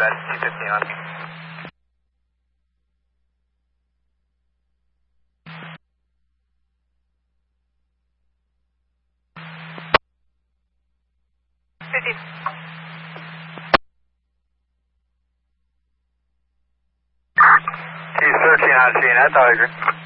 bed, 250 on. He's 13 out of 3, that's all I agree.